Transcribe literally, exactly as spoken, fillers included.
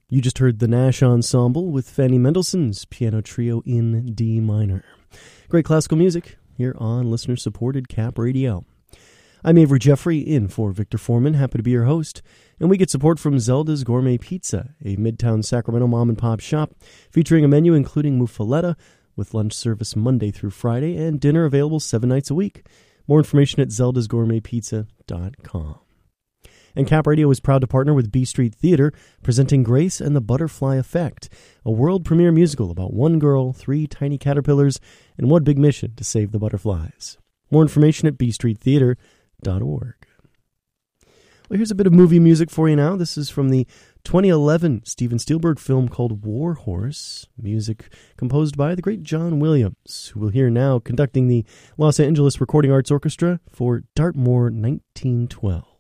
You just heard the Nash Ensemble with Fanny Mendelssohn's Piano Trio in D minor. Great classical music here on listener-supported Cap Radio. I'm Avery Jeffrey, in for Victor Foreman. Happy to be your host. And we get support from Zelda's Gourmet Pizza, a Midtown Sacramento mom-and-pop shop featuring a menu including muffaletta with lunch service Monday through Friday and dinner available seven nights a week. More information at zeldas gourmet pizza dot com. And Cap Radio is proud to partner with B Street Theater, presenting Grace and the Butterfly Effect, a world premiere musical about one girl, three tiny caterpillars, and one big mission to save the butterflies. More information at b street theater dot org. Well, here's a bit of movie music for you now. This is from the twenty eleven Steven Spielberg film called War Horse, music composed by the great John Williams, who we'll hear now conducting the Los Angeles Recording Arts Orchestra for Dartmoor nineteen twelve.